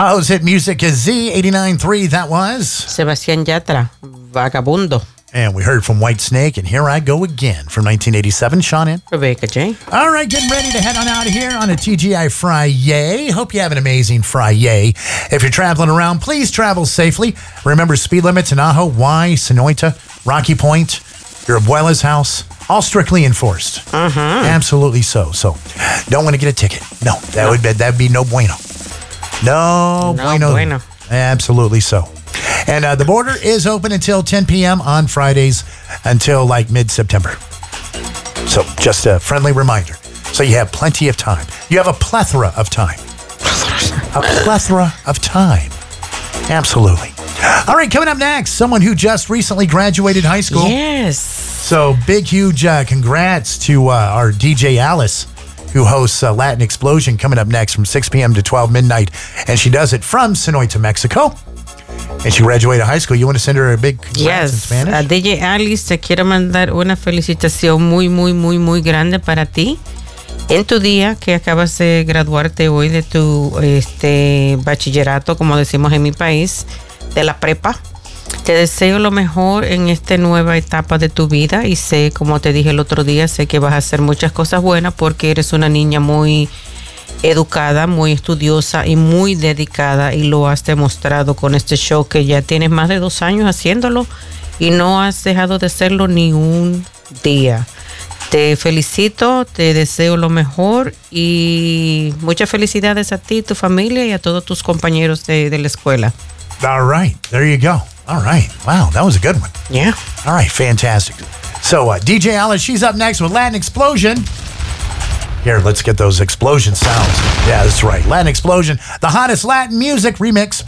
Aho's hit music is Z89.3. That was Sebastián Yatra, Vagabundo. And we heard from Whitesnake and Here I Go Again from 1987. Sean in. Rebecca J. All right, getting ready to head on out of here on a TGI Friday. Hope you have an amazing Friday. If you're traveling around, please travel safely. Remember, speed limits in Ajo, Y, Sonoita, Rocky Point, your abuela's house, all strictly enforced. Absolutely so. So don't want to get a ticket. No, that'd be no bueno. No bueno. Absolutely so. And the border is open until 10 p.m. on Fridays until like mid-September. So just a friendly reminder. So you have plenty of time. You have a plethora of time. A plethora of time. Absolutely. All right, coming up next, someone who just recently graduated high school. Yes. So big, huge congrats to our DJ Alice, who hosts Latin Explosion, coming up next from 6 p.m. to 12 midnight. And she does it from Sonoita, Mexico. And she graduated high school. You want to send her a big congrats in Spanish? A DJ Alice, te quiero mandar una felicitación muy, muy, muy, muy grande para ti en tu día que acabas de graduarte hoy de tu bachillerato, como decimos en mi país, de la prepa. Te deseo lo mejor en esta nueva etapa de tu vida y sé, como te dije el otro día, sé que vas a hacer muchas cosas buenas porque eres una niña muy educada, muy estudiosa y muy dedicada, y lo has demostrado con este show que ya tienes más de 2 años haciéndolo y no has dejado de hacerlo ni un día. Te felicito, te deseo lo mejor y muchas felicidades a ti, tu familia y a todos tus compañeros de la escuela. All right, there you go. All right, wow, that was a good one. Yeah. All right, fantastic. So DJ Alice, she's up next with Latin Explosion. Here, let's get those explosion sounds. Yeah, that's right. Latin Explosion, the hottest Latin music remix.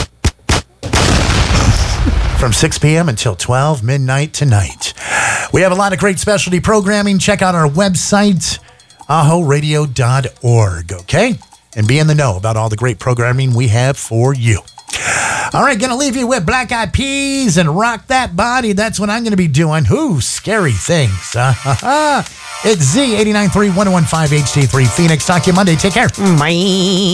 From 6 p.m. until 12 midnight tonight. We have a lot of great specialty programming. Check out our website, ahoradio.org, okay? And be in the know about all the great programming we have for you. All right, going to leave you with Black Eyed Peas and Rock That Body. That's what I'm going to be doing. Ooh, scary things. It's Z89.3, 101.5 HD3 Phoenix. Talk to you Monday. Take care. Bye.